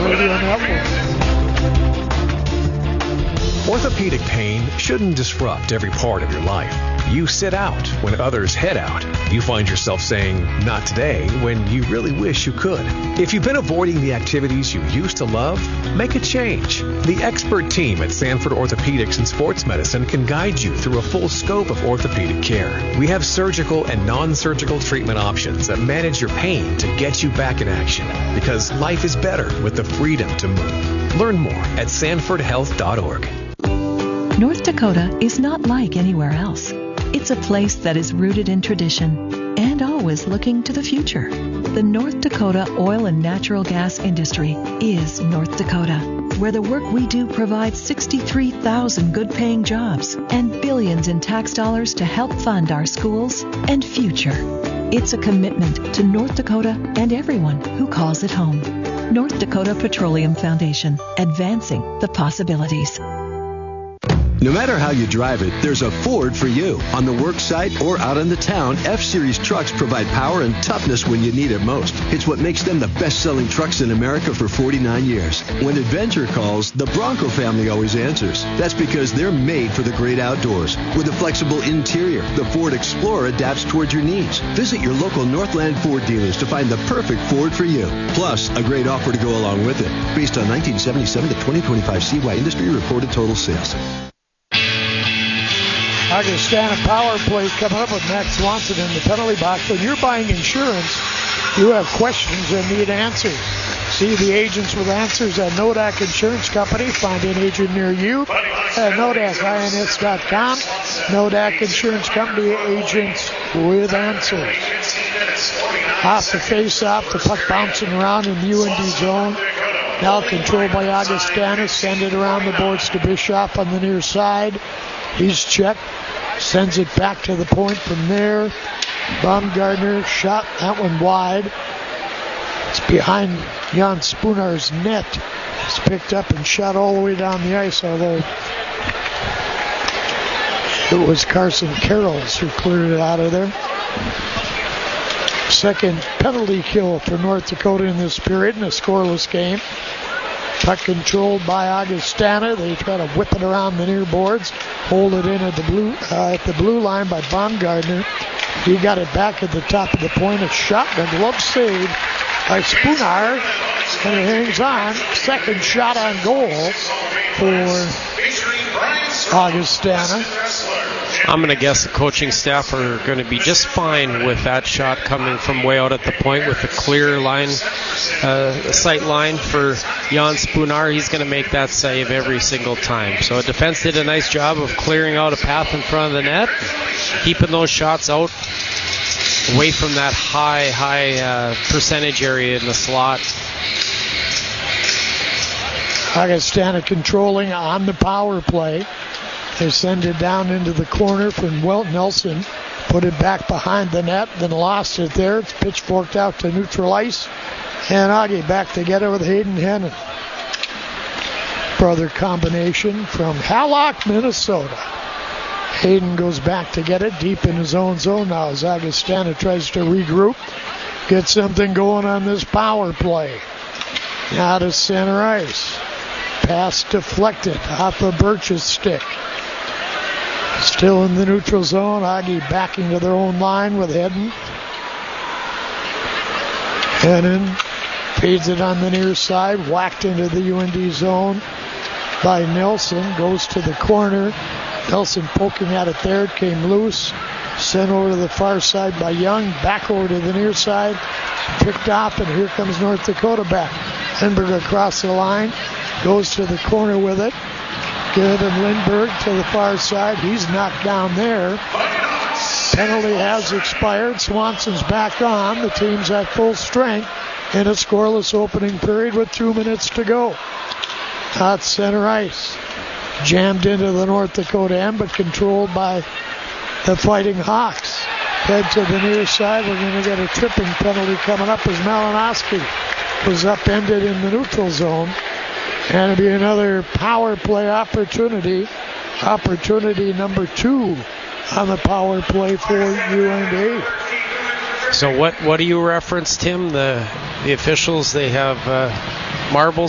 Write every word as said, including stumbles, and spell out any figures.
Radio Network. Orthopedic pain shouldn't disrupt every part of your life. You sit out when others head out. You find yourself saying, not today, when you really wish you could. If you've been avoiding the activities you used to love, make a change. The expert team at Sanford Orthopedics and Sports Medicine can guide you through a full scope of orthopedic care. We have surgical and non-surgical treatment options that manage your pain to get you back in action, because life is better with the freedom to move. Learn more at sanford health dot org. North Dakota is not like anywhere else. It's a place that is rooted in tradition and always looking to the future. The North Dakota oil and natural gas industry is North Dakota, where the work we do provides sixty-three thousand good-paying jobs and billions in tax dollars to help fund our schools and future. It's a commitment to North Dakota and everyone who calls it home. North Dakota Petroleum Foundation, advancing the possibilities. No matter how you drive it, there's a Ford for you. On the work site or out in the town, F-Series trucks provide power and toughness when you need it most. It's what makes them the best-selling trucks in America for forty-nine years. When adventure calls, the Bronco family always answers. That's because they're made for the great outdoors. With a flexible interior, the Ford Explorer adapts towards your needs. Visit your local Northland Ford dealers to find the perfect Ford for you. Plus, a great offer to go along with it. Based on nineteen seventy-seven to twenty twenty-five C Y industry reported total sales. Augustana power play coming up with Max Swanson in the penalty box. When you're buying insurance, you have questions and need answers. See the agents with answers at Nodak Insurance Company. Find an agent near you at nodak I N S dot com. Nodak Insurance Company, agents with answers. Off the face-off, the puck bouncing around in the U N D zone. Now controlled by Augustana. Send it around the boards to Bischoff on the near side. He's checked. Sends it back to the point from there. Baumgartner shot that one wide. It's behind Jan Spoonar's net. It's picked up and shot all the way down the ice, although it was Carson Carrolls who cleared it out of there. Second penalty kill for North Dakota in this period in a scoreless game. Puck controlled by Augustana. They try to whip it around the near boards. Hold it in at the blue uh, at the blue line by Baumgartner. He got it back at the top of the point. A shot and a glove save by Spoonar. And it hangs on. Second shot on goal for Augustana. I'm going to guess the coaching staff are going to be just fine with that shot coming from way out at the point with a clear line, uh, sight line for Jan Spoonar. He's going to make that save every single time. So defense did a nice job of clearing out a path in front of the net, keeping those shots out away from that high, high uh, percentage area in the slot. Augustana controlling on the power play. They send it down into the corner from Welt Nelson. Put it back behind the net, then lost it there. It's pitchforked out to neutral ice. And Augie back together with Hayden Hennon. Brother combination from Hallock, Minnesota. Hayden goes back to get it deep in his own zone now as Augustana tries to regroup. Get something going on this power play. Now to center ice. Pass deflected off of Birch's stick. Still in the neutral zone. Augie backing to their own line with Hedden. Hennon feeds it on the near side. Whacked into the U N D zone by Nelson. Goes to the corner. Nelson poking at it there. It came loose. Sent over to the far side by Young. Back over to the near side. Picked off, and here comes North Dakota back. Lindbergh across the line. Goes to the corner with it. Good, and Lindbergh to the far side. He's knocked down there. Penalty has expired. Swanson's back on. The team's at full strength in a scoreless opening period with two minutes to go. At center ice. Jammed into the North Dakota end, but controlled by the Fighting Hawks. Head to the near side. We're going to get a tripping penalty coming up as Malinowski was upended in the neutral zone. And it'll be another power play opportunity. Opportunity number two on the power play for U N D. So what, what do you reference, Tim? The the officials, they have uh, marbles